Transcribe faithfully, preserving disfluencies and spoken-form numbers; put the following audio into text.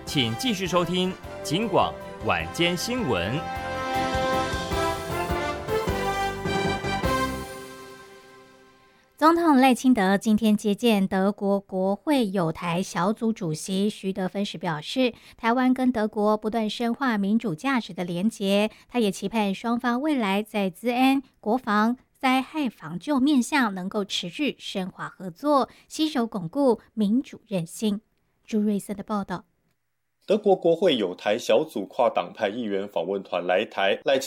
请继续收听警广晚间新闻。 总统赖清德今天接见德国国会友台小组主席徐德芬时表示，台湾跟德国不断深化民主价值的连结，他也期盼双方未来在资安、国防、灾害防救面向能够持续深化合作，携手巩固民主韧性。朱瑞森的报道。 德国国会友台小组跨党派议员访问团来台，赖